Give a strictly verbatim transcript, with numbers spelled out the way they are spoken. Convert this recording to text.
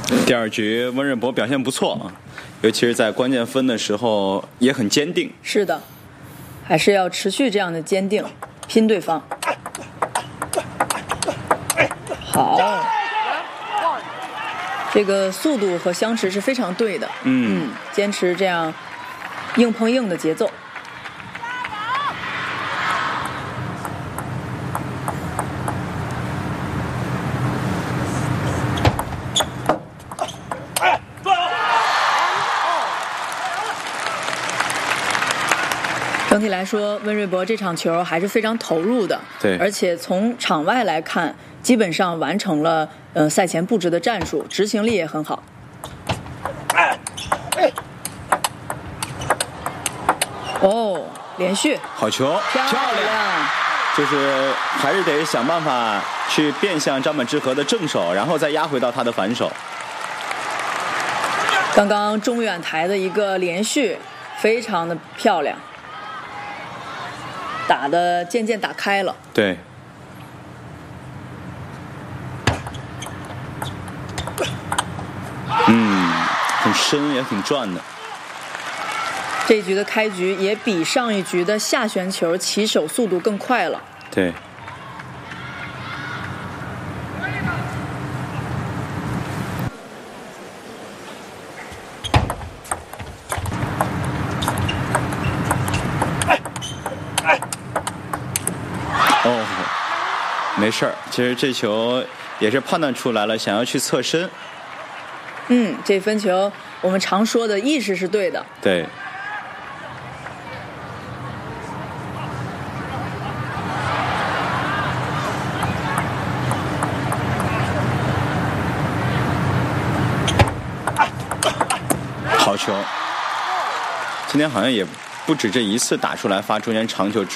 第二局温瑞博表现不错啊，尤其是在关键分的时候也很坚定。 是的，还是要持续这样的坚定，拼对方。好，这个速度和相持是非常对的。 嗯， 嗯，坚持这样硬碰硬的节奏。整体来说，温瑞博这场球还是非常投入的， 对， 而且从场外来看，基本上完成了呃赛前布置的战术，执行力也很好。哦，连续， 好球， 漂亮， 漂亮，就是还是得想办法去变向张本智和的正手，然后再压回到他的反手。 刚刚中远台的一个连续，非常的漂亮。打的渐渐打开了， 对，嗯，很深也挺转的。 这一局的开局也比上一局的下旋球起手速度更快了。 对。哦，没事儿。其实这球也是判断出来了，想要去侧身。 嗯，这分球我们常说的意识是对的。 对。好球！今天好像也不止这一次打出来发中间长球。